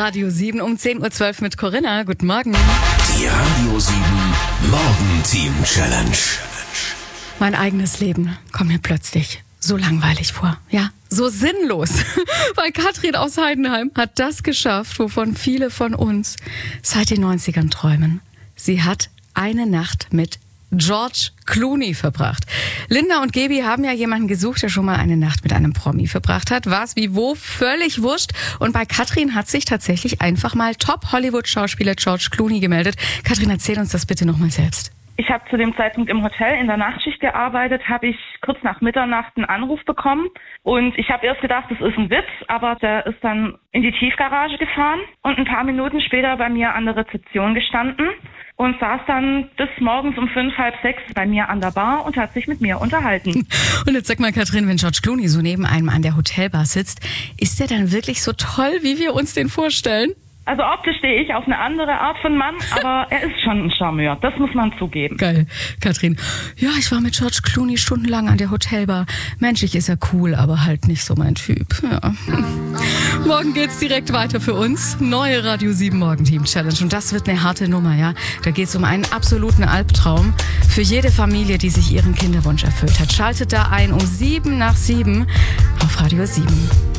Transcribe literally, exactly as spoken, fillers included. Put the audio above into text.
Radio sieben um zehn Uhr zwölf mit Corinna. Guten Morgen. Die Radio sieben Morgenteam Challenge. Mein eigenes Leben kommt mir plötzlich so langweilig vor. Ja, so sinnlos. Weil Katrin aus Heidenheim hat das geschafft, wovon viele von uns seit den neunzigern träumen. Sie hat eine Nacht mit George Clooney verbracht. Linda und Gebi haben ja jemanden gesucht, der schon mal eine Nacht mit einem Promi verbracht hat. Was, wie, wo, völlig wurscht. Und bei Katrin hat sich tatsächlich einfach mal Top-Hollywood-Schauspieler George Clooney gemeldet. Katrin, erzähl uns das bitte nochmal selbst. Ich habe zu dem Zeitpunkt im Hotel in der Nachtschicht gearbeitet, habe ich kurz nach Mitternacht einen Anruf bekommen und ich habe erst gedacht, das ist ein Witz, aber der ist dann in die Tiefgarage gefahren und ein paar Minuten später bei mir an der Rezeption gestanden und saß dann bis morgens um fünf, halb sechs bei mir an der Bar und hat sich mit mir unterhalten. Und jetzt sag mal, Katrin, wenn George Clooney so neben einem an der Hotelbar sitzt, ist der dann wirklich so toll, wie wir uns den vorstellen? Also optisch stehe ich auf eine andere Art von Mann, aber er ist schon ein Charmeur, das muss man zugeben. Geil, Katrin. Ja, ich war mit George Clooney stundenlang an der Hotelbar. Menschlich ist er cool, aber halt nicht so mein Typ. Ja. Morgen geht's direkt weiter für uns. Neue Radio sieben Morgenteam Challenge. Und das wird eine harte Nummer, ja. Da geht's um einen absoluten Albtraum für jede Familie, die sich ihren Kinderwunsch erfüllt hat. Schaltet da ein um sieben nach sieben auf Radio sieben.